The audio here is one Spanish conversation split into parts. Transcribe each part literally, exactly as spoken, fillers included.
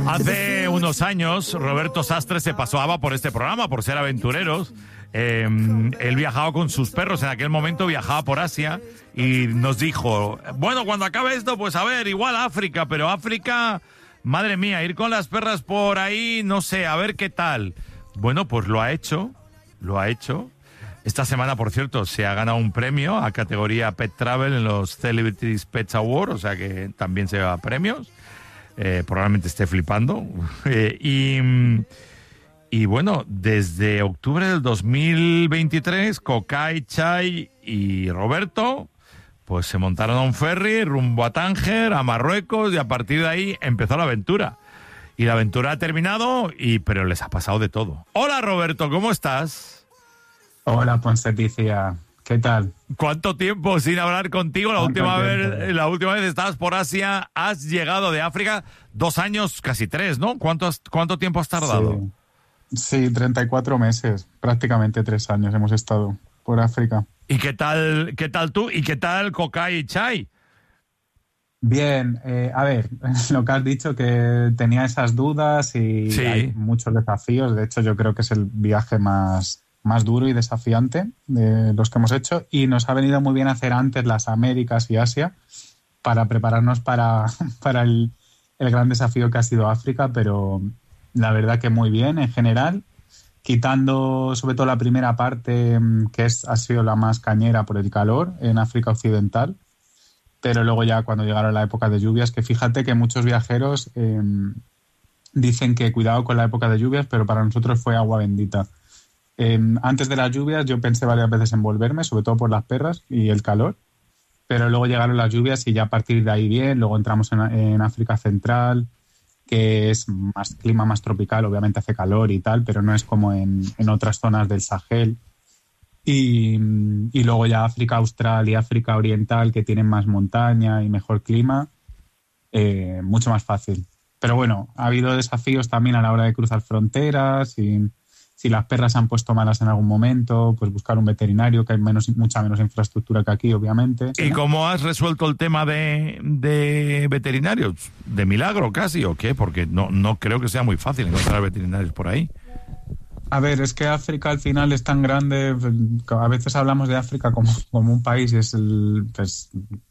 Hace unos años, Roberto Sastre se pasaba por este programa, por ser aventureros. Eh, él viajaba con sus perros, en aquel momento viajaba por Asia y nos dijo, bueno, cuando acabe esto, pues a ver, igual África, pero África, madre mía, ir con las perras por ahí, no sé, a ver qué tal. Bueno, pues lo ha hecho, lo ha hecho. Esta semana, por cierto, se ha ganado un premio a categoría Pet Travel en los Celebrities Pets Awards, o sea que también se lleva premios. Eh, probablemente esté flipando. Eh, y, y bueno, desde octubre del dos mil veintitrés, Kokai, Chai y Roberto pues se montaron a un ferry rumbo a Tánger, a Marruecos, y a partir de ahí empezó la aventura. Y la aventura ha terminado, y pero les ha pasado de todo. Hola Roberto, ¿cómo estás? Hola Ponseticia, ¿qué tal? ¿Cuánto tiempo sin hablar contigo? La última vez, la última vez estabas por Asia, has llegado de África, dos años, casi tres, ¿no? ¿Cuánto, has, cuánto tiempo has tardado? Sí, sí, treinta y cuatro meses, prácticamente tres años hemos estado por África. ¿Y qué tal, qué tal tú? ¿Y qué tal Kokai y Chai? Bien, eh, a ver, lo que has dicho, que tenía esas dudas y sí. Hay muchos desafíos. De hecho, yo creo que es el viaje más... más duro y desafiante de los que hemos hecho, y nos ha venido muy bien hacer antes las Américas y Asia para prepararnos para, para el, el gran desafío que ha sido África, pero la verdad que muy bien en general, quitando sobre todo la primera parte, que es, ha sido la más cañera por el calor en África Occidental, pero luego ya cuando llegaron la época de lluvias, que fíjate que muchos viajeros eh, dicen que cuidado con la época de lluvias, pero para nosotros fue agua bendita. Eh, antes de las lluvias yo pensé varias veces en volverme, sobre todo por las perras y el calor, pero luego llegaron las lluvias y ya a partir de ahí bien. Luego entramos en, en África Central, que es más clima más tropical, obviamente hace calor y tal, pero no es como en, en otras zonas del Sahel. Y, y luego ya África Austral y África Oriental, que tienen más montaña y mejor clima, eh, mucho más fácil. Pero bueno, ha habido desafíos también a la hora de cruzar fronteras, y si las perras se han puesto malas en algún momento, pues buscar un veterinario, que hay menos, mucha menos infraestructura que aquí, obviamente. ¿Y cómo has resuelto el tema de, de veterinarios? ¿De milagro casi o qué? Porque no, no creo que sea muy fácil encontrar veterinarios por ahí. A ver, es que África al final es tan grande. A veces hablamos de África como, como un país, y es el... Pues,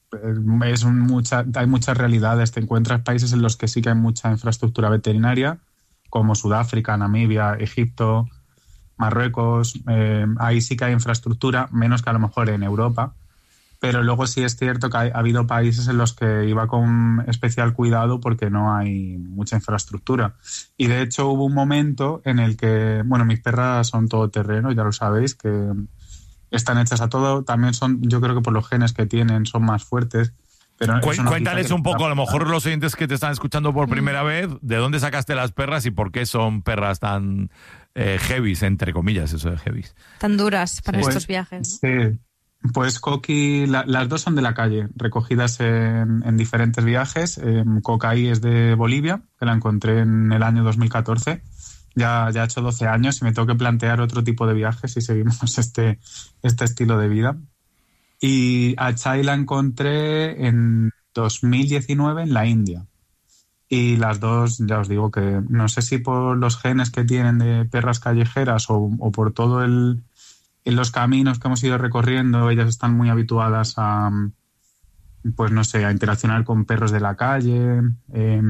es un mucha, hay muchas realidades. Te encuentras países en los que sí que hay mucha infraestructura veterinaria, como Sudáfrica, Namibia, Egipto, Marruecos. Eh, ahí sí que hay infraestructura, menos que a lo mejor en Europa, pero luego sí es cierto que ha, ha habido países en los que iba con especial cuidado porque no hay mucha infraestructura. Y de hecho hubo un momento en el que, bueno, mis perras son todoterreno, ya lo sabéis, que están hechas a todo. También son, yo creo que por los genes que tienen, son más fuertes. Pero Cu- no cuéntales un poco, a lo mejor los oyentes que te están escuchando por primera vez, ¿de dónde sacaste las perras y por qué son perras tan eh, heavies, entre comillas, eso de heavies? Tan duras para pues, estos viajes, ¿no? Sí, pues Coqui, la, las dos son de la calle, recogidas en, en diferentes viajes. Eh, Kokai es de Bolivia, que la encontré en el año dos mil catorce. Ya, ya he hecho doce años y me tengo que plantear otro tipo de viajes si seguimos este, este estilo de vida. Y a Chai la encontré en dos mil diecinueve en la India. Y las dos, ya os digo que no sé si por los genes que tienen de perras callejeras o, o por todo el, en los caminos que hemos ido recorriendo, ellas están muy habituadas a, pues no sé, a interaccionar con perros de la calle, eh,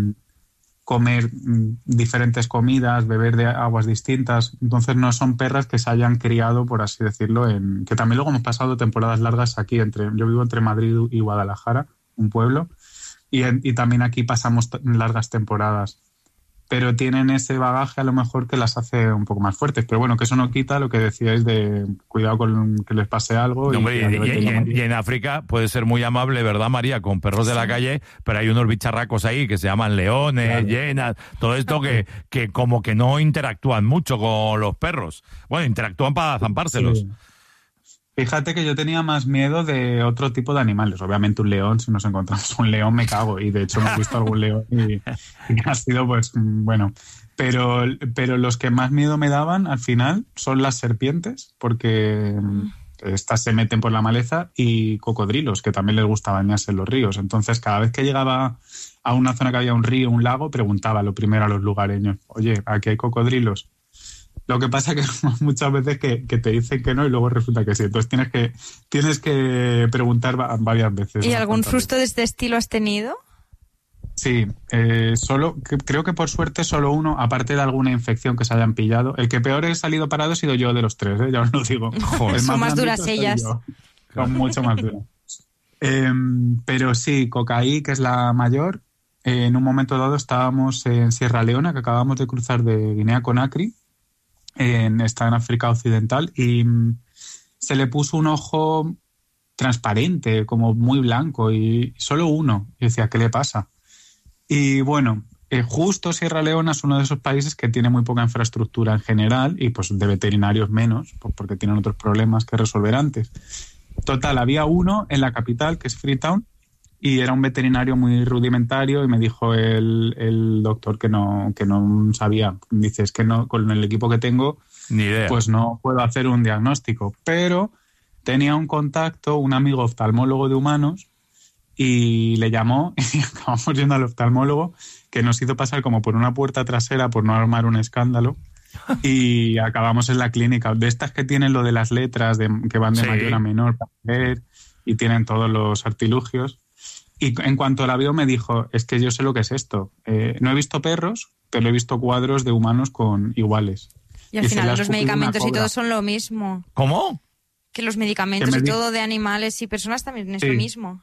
comer diferentes comidas, beber de aguas distintas. Entonces no son perras que se hayan criado, por así decirlo, en que también luego hemos pasado temporadas largas aquí. Entre yo vivo entre Madrid y Guadalajara, un pueblo, y, en, y también aquí pasamos t- largas temporadas. Pero tienen ese bagaje a lo mejor que las hace un poco más fuertes. Pero bueno, que eso no quita lo que decíais de cuidado con que les pase algo. No, y, hombre, que y, y, y, en, y en África puede ser muy amable, ¿verdad, María? Con perros de la calle, pero hay unos bicharracos ahí que se llaman leones, claro, hienas, todo esto que, que como que no interactúan mucho con los perros. Bueno, interactúan para zampárselos. Sí. Fíjate que yo tenía más miedo de otro tipo de animales. Obviamente un león, si nos encontramos un león me cago. Y de hecho hemos visto algún león y, y ha sido pues bueno. Pero, pero los que más miedo me daban al final son las serpientes, porque estas se meten por la maleza, y cocodrilos, que también les gusta bañarse en los ríos. Entonces, cada vez que llegaba a una zona que había un río, un lago, preguntaba lo primero a los lugareños, oye, ¿aquí hay cocodrilos? Lo que pasa que muchas veces que, que te dicen que no y luego resulta que sí. Entonces tienes que, tienes que preguntar varias veces. ¿Y algún susto de este estilo has tenido? Sí, eh, solo creo que por suerte solo uno, aparte de alguna infección que se hayan pillado. El que peor he salido parado he sido yo de los tres, ¿eh? Ya os lo digo. Joder, son más duras ellas. Son mucho más duras. Eh, pero sí, Cocaí, que es la mayor, eh, en un momento dado estábamos en Sierra Leona, que acabamos de cruzar de Guinea-Conakry, en, está en África Occidental, y mm, se le puso un ojo transparente, como muy blanco, y solo uno. Y decía, ¿qué le pasa? Y bueno, eh, justo Sierra Leona es uno de esos países que tiene muy poca infraestructura en general, y pues de veterinarios menos, porque tienen otros problemas que resolver antes. Total, había uno en la capital, que es Freetown, y era un veterinario muy rudimentario, y me dijo el, el doctor que no, que no sabía. Dice, es que no, con el equipo que tengo, ni idea, pues no puedo hacer un diagnóstico. Pero tenía un contacto, un amigo oftalmólogo de humanos, y le llamó y acabamos yendo al oftalmólogo, que nos hizo pasar como por una puerta trasera por no armar un escándalo, y acabamos en la clínica. De estas que tienen lo de las letras, de, que van de sí. mayor a menor para ver, y tienen todos los artilugios. Y en cuanto la vio me dijo, es que yo sé lo que es esto. Eh, no he visto perros, pero he visto cuadros de humanos con iguales. Y al y final los medicamentos y todo son lo mismo. ¿Cómo? Que los medicamentos me y di- todo de animales y personas también es Sí. lo mismo.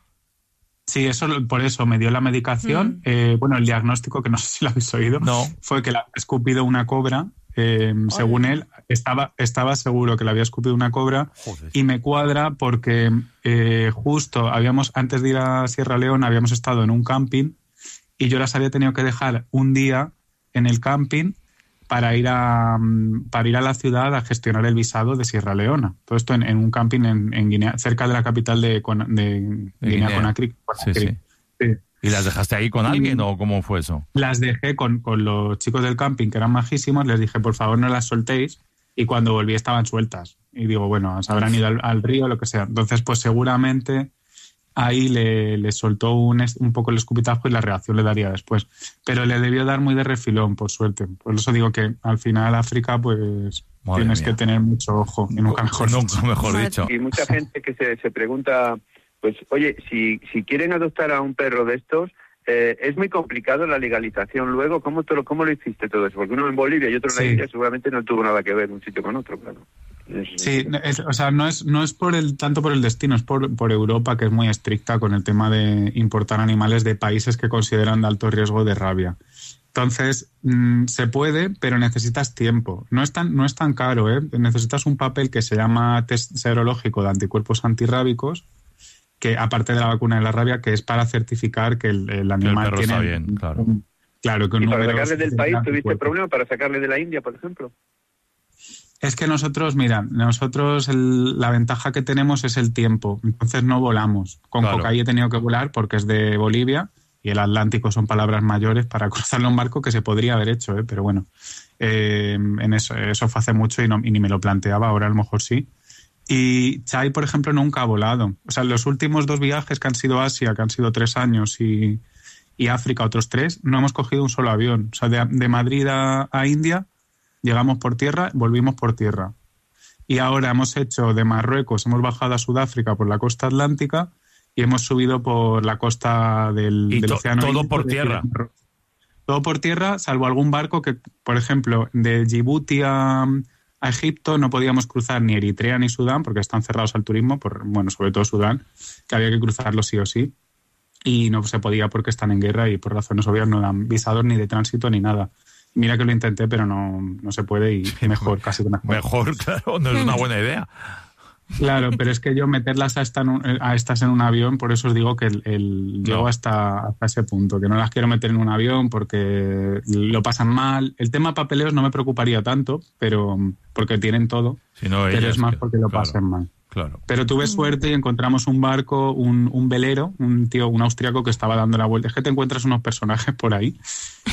Sí, eso, por eso me dio la medicación. Mm. Eh, bueno, el diagnóstico, que no sé si lo habéis oído, No. fue que le había escupido una cobra. Eh, según él, estaba, estaba seguro que le había escupido una cobra. Joder. Y me cuadra porque eh, justo habíamos, antes de ir a Sierra Leona, habíamos estado en un camping, y yo las había tenido que dejar un día en el camping para ir a, para ir a la ciudad a gestionar el visado de Sierra Leona. Todo esto en, en un camping en, en Guinea, cerca de la capital de, Con- de, de Guinea-Conakry. Sí, sí. Sí. ¿Y las dejaste ahí con alguien o cómo fue eso? Las dejé con, con los chicos del camping, que eran majísimos. Les dije, por favor, no las soltéis. Y cuando volví estaban sueltas. Y digo, bueno, se habrán ido al, al río o lo que sea. Entonces, pues seguramente ahí le, le soltó un, es- un poco el escupitajo, y la reacción le daría después. Pero le debió dar muy de refilón, por suerte. Por eso digo que al final África, pues Madre tienes mía. que tener mucho ojo. Y nunca mejor dicho. Nunca mejor Madre- dicho. Y mucha gente que se, se pregunta, pues, oye, si, si quieren adoptar a un perro de estos, eh, es muy complicado la legalización luego. ¿Cómo, te lo, ¿Cómo lo hiciste todo eso? Porque uno en Bolivia y otro en Sí. la India seguramente no tuvo nada que ver un sitio con otro, claro. Es- Sí, es- o sea, no es, no es por el, tanto por el destino, es por, por Europa, que es muy estricta con el tema de importar animales de países que consideran de alto riesgo de rabia. Entonces, mm, se puede, pero necesitas tiempo. No es tan, no es tan caro, ¿eh? Necesitas un papel que se llama test serológico de anticuerpos antirrábicos, que aparte de la vacuna de la rabia, que es para certificar que el, el animal perro tiene... está bien, claro. un- claro, que un ¿Y para número sacarle del suficiente país de tuviste anticuerpos. problema para sacarle de la India, por ejemplo? Es que nosotros, mira, nosotros el- la ventaja que tenemos es el tiempo, entonces no volamos. Con Claro. Cocaí he tenido que volar porque es de Bolivia, y el Atlántico son palabras mayores para cruzarlo en barco, que se podría haber hecho, ¿eh? Pero bueno, eh, en eso, eso fue hace mucho y, no, y ni me lo planteaba, ahora a lo mejor sí. Y Chai, por ejemplo, nunca ha volado. O sea, los últimos dos viajes que han sido Asia, que han sido tres años, y, y África otros tres, no hemos cogido un solo avión. O sea, de, de Madrid a, a India llegamos por tierra, volvimos por tierra. Y ahora hemos hecho de Marruecos, hemos bajado a Sudáfrica por la costa atlántica y hemos subido por la costa del, Y del to- Océano todo Índico, por de- tierra. Todo por tierra, salvo algún barco que, por ejemplo, de Djibouti a, a Egipto no podíamos cruzar ni Eritrea ni Sudán porque están cerrados al turismo, por, bueno, sobre todo Sudán, que había que cruzarlo sí o sí. Y no se podía porque están en guerra y por razones obvias no dan visados ni de tránsito ni nada. Mira que lo intenté, pero no, no se puede, y mejor, casi que mejor. Mejor, claro, no es una buena idea. Claro, pero es que yo meterlas a, esta en un- a estas en un avión, por eso os digo que el, el- No. llego hasta, hasta ese punto, que no las quiero meter en un avión porque lo pasan mal. El tema papeleos no me preocuparía tanto, pero porque tienen todo, Si no, pero ellas es más que- porque lo claro, pasen mal. Claro. Pero tuve suerte y encontramos un barco, un, un velero, un tío, un austriaco que estaba dando la vuelta. Es que te encuentras unos personajes por ahí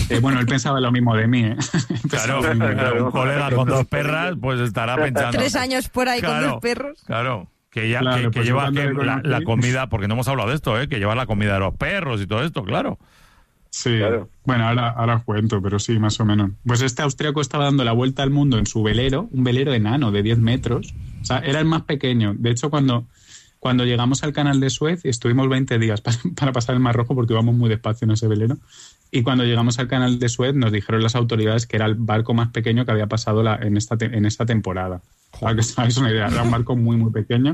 Eh, bueno, él pensaba lo mismo de mí, ¿eh? Claro, Pensaba lo mismo. claro, un colega con dos perras, pues estará pensando. Tres años por ahí con Claro, dos perros. Claro, que ya Claro, que, que pues lleva yo cuando que le la, conocí- la comida, porque no hemos hablado de esto, ¿eh? Que lleva la comida de los perros y todo esto, claro. Sí, Claro. bueno, ahora, ahora os cuento, pero sí, más o menos. Pues este austríaco estaba dando la vuelta al mundo en su velero, un velero enano de diez metros. O sea, era el más pequeño. De hecho, cuando, cuando llegamos al canal de Suez, estuvimos veinte días para, para pasar el Mar Rojo porque íbamos muy despacio en ese velero. Y cuando llegamos al canal de Suez, nos dijeron las autoridades que era el barco más pequeño que había pasado la, en, esta te- en esta temporada. Para que os hagáis una idea, era un barco muy, muy pequeño.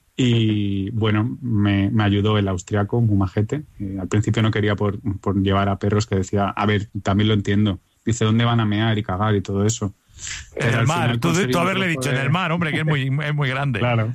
Y bueno, me, me ayudó el austriaco, muy majete. Eh, al principio no quería por, por llevar a perros, que decía, a ver, también lo entiendo. Dice, ¿dónde van a mear y cagar y todo eso? En Pero el al mar, final tú, conseguí tú un haberle trozo dicho de- en el mar, hombre, que es muy, es muy grande. Claro.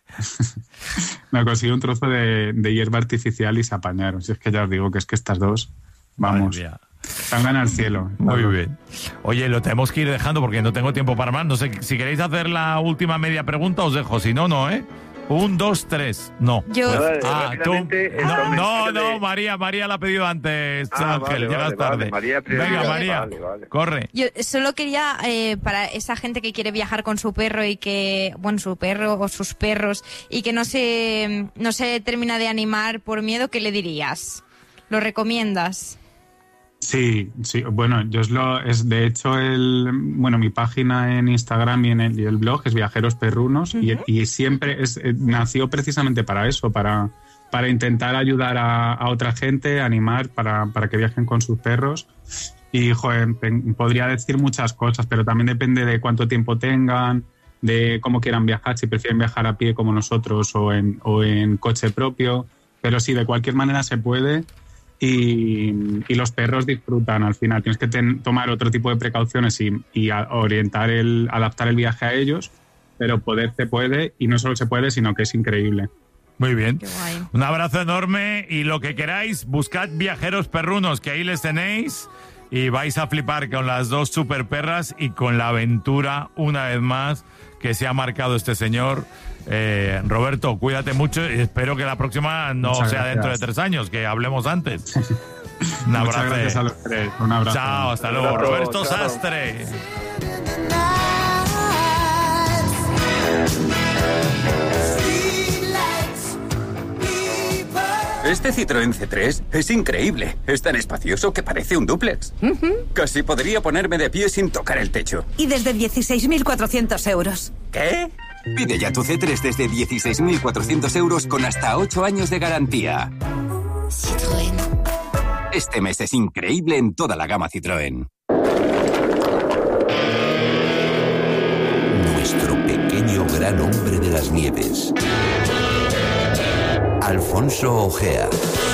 Me conseguí un trozo de, de hierba artificial y se apañaron. Si es que ya os digo que es que estas dos, vamos, Madre mía. están al cielo. Muy Claro. bien. Oye, lo tenemos que ir dejando porque no tengo tiempo para más. No sé, si queréis hacer la última media pregunta, os dejo. Si no, no, ¿eh? Un, dos, tres. No. Yo, Nada, Ah, tú. rápidamente, el No, no, comentario no, de- María, María la ha pedido antes, Ah, Ángel, vale, llegas vale, tarde. vale, María primero. Venga, Vale, María, vale, vale. corre. yo solo quería, eh, para esa gente que quiere viajar con su perro y que, bueno, su perro o sus perros, y que no se, no se termina de animar por miedo, ¿qué le dirías? ¿Lo recomiendas? Sí, sí. Bueno, yo es lo es de hecho el bueno mi página en Instagram y en el, y el blog es Viajeros Perrunos y, y siempre es eh, nació precisamente para eso, para para intentar ayudar a, a otra gente, animar para, para que viajen con sus perros. Y joder, pen- podría decir muchas cosas, pero también depende de cuánto tiempo tengan, de cómo quieran viajar, si prefieren viajar a pie como nosotros o en o en coche propio. Pero sí, de cualquier manera se puede. Y, y los perros disfrutan al final. Tienes que ten- tomar otro tipo de precauciones y, y a- orientar el, adaptar el viaje a ellos, pero poder se puede, y no solo se puede, sino que es increíble. Muy bien. Qué guay. Un abrazo enorme y lo que queráis, buscad Viajeros Perrunos, que ahí les tenéis y vais a flipar con las dos super perras y con la aventura, una vez más, que se ha marcado este señor. Eh, Roberto, cuídate mucho y espero que la próxima no Muchas sea gracias. dentro de tres años, que hablemos antes. Un Muchas abrazo. gracias a los tres. Un abrazo. Chao, hasta Un luego. abrazo, Roberto chao. Sastre. Este Citroën C tres es increíble. Es tan espacioso que parece un dúplex. Casi podría ponerme de pie sin tocar el techo. Y desde dieciséis mil cuatrocientos euros. ¿Qué? Pide ya tu C tres desde dieciséis mil cuatrocientos euros con hasta ocho años de garantía. Citroën. Este mes es increíble en toda la gama Citroën. Nuestro pequeño gran hombre de las nieves. Alfonso Ojea.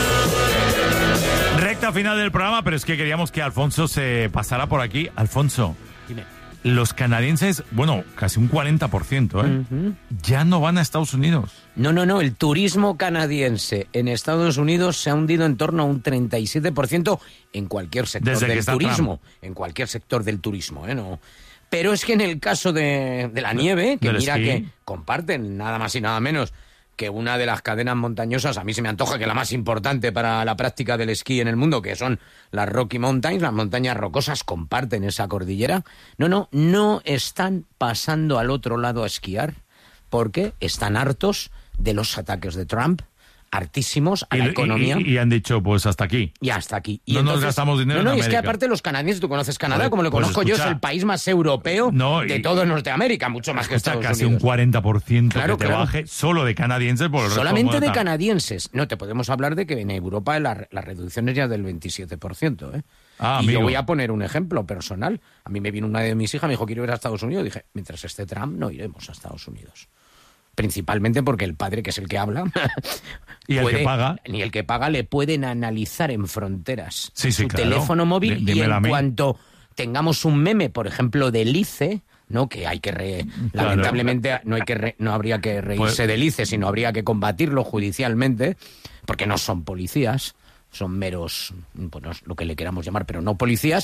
Recta final del programa, pero es que queríamos que Alfonso se pasara por aquí. Alfonso, Dime. los canadienses, bueno, casi un cuarenta por ciento, ¿eh? Ujú. Ya no van a Estados Unidos. No, no, no. El turismo canadiense en Estados Unidos se ha hundido en torno a un treinta y siete por ciento en cualquier sector Desde que del está turismo. En cualquier sector del turismo, ¿eh? No. Pero es que en el caso de, de la nieve, que Del mira esquí. que comparten nada más y nada menos que una de las cadenas montañosas, a mí se me antoja que la más importante para la práctica del esquí en el mundo, que son las Rocky Mountains, las montañas rocosas, comparten esa cordillera. No, no, no están pasando al otro lado a esquiar porque están hartos de los ataques de Trump, hartísimos a Y, la y- economía. y- y han dicho, pues hasta aquí. Y hasta aquí. Y No nos gastamos dinero No, no, en y es que América. aparte los canadienses, tú conoces Canadá, Joder, como lo pues conozco yo, es escucha. el país más europeo No, de y- todo Norteamérica, mucho más que Está Estados casi Unidos. un cuarenta por ciento Claro, que te claro. baje solo de canadienses por el resto Solamente del de mundo. canadienses. No, te podemos hablar de que en Europa la, la reducción es ya del veintisiete por ciento. ¿eh? Ah, y amigo. yo voy a poner un ejemplo personal. A mí me vino una de mis hijas, me dijo, quiero ir a Estados Unidos. Dije, mientras esté Trump, no iremos a Estados Unidos. Principalmente porque el padre, que es el que habla, Y el puede- que paga. ni el que paga le pueden analizar en fronteras Sí, sí, su claro. teléfono móvil, Dí- y dímelo a en mí. cuanto tengamos un meme, por ejemplo, del I C E, ¿no? Que hay que re- Claro. lamentablemente no hay que re- no habría que reírse Pues- del I C E, sino habría que combatirlo judicialmente, porque no son policías, son meros, bueno, lo que le queramos llamar, pero no policías.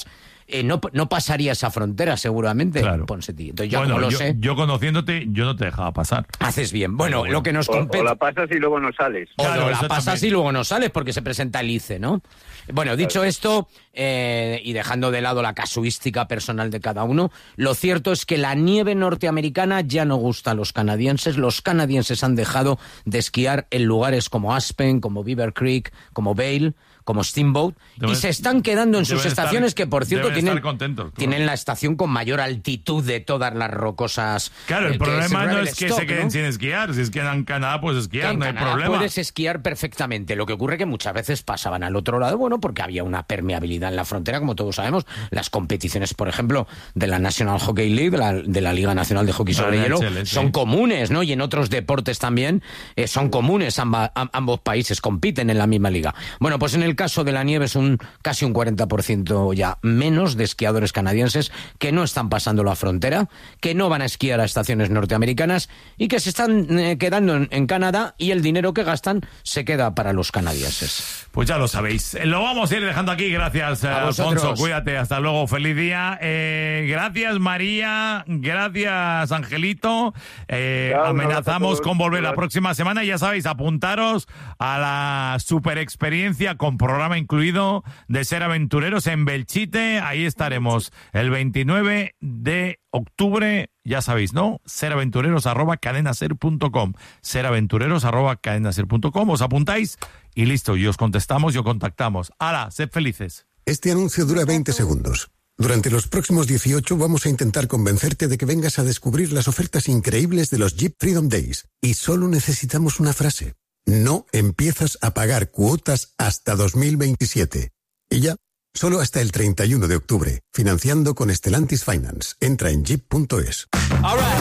eh, no, no pasaría esa frontera seguramente, Claro. Ponseti. Entonces yo Bueno, como lo yo, sé, yo conociéndote, yo no te dejaba pasar. haces bien. Bueno, Bueno, lo que nos O, compete... o la pasas y luego no sales. O Claro, no la eso pasas también. y luego no sales porque se presenta el I C E, ¿no? Bueno, dicho esto, eh, y dejando de lado la casuística personal de cada uno, lo cierto es que la nieve norteamericana ya no gusta a los canadienses. Los canadienses han dejado de esquiar en lugares como Aspen, como Beaver Creek, como Vail, como Steamboat, Deben- y se están quedando en sus deben estar- estaciones que, por cierto, deben tienen, estar contentos, claro. tienen la estación con mayor altitud de todas las rocosas. Claro, eh, el que problema no Gravel es que Stock, se queden ¿no? sin esquiar. Si es que en Canadá puedes esquiar, En no hay Canadá problema. puedes esquiar perfectamente. Lo que ocurre que muchas veces pasaban al otro lado, bueno, porque había una permeabilidad en la frontera, como todos sabemos. Las competiciones, por ejemplo, de la National Hockey League, de la, de la Liga Nacional de Hockey La sobre N Hielo, H L, sí. son comunes, ¿no? Y en otros deportes también eh, son comunes. Amba- am- ambos países compiten en la misma liga. Bueno, pues en el caso de la nieve es un casi un cuarenta por ciento ya menos de esquiadores canadienses que no están pasando la frontera, que no van a esquiar a estaciones norteamericanas y que se están eh, quedando en, en Canadá, y el dinero que gastan se queda para los canadienses. Pues ya lo sabéis. Eh, Lo vamos a ir dejando aquí. Gracias, eh, A Alfonso. vosotros. Cuídate. Hasta luego. Feliz día. Eh, gracias, María. Gracias, Angelito. Eh, Chao, un abrazo a amenazamos todos. con volver la Gracias. próxima semana. Y ya sabéis, apuntaros a la super experiencia con programa incluido de Ser Aventureros en Belchite. Ahí estaremos el veintinueve de octubre. Ya sabéis, ¿no? Seraventureros arroba cadenaser punto com. Seraventureros arroba cadenaser punto com. Os apuntáis y listo. Y os contestamos y os contactamos. ¡Hala! Sed felices. Este anuncio dura veinte segundos. Durante los próximos dieciocho vamos a intentar convencerte de que vengas a descubrir las ofertas increíbles de los Jeep Freedom Days. Y solo necesitamos una frase. No empiezas a pagar cuotas hasta dos mil veintisiete. Y ya, solo hasta el treinta y uno de octubre. Financiando con Stellantis Finance. Entra en jeep punto es. All right.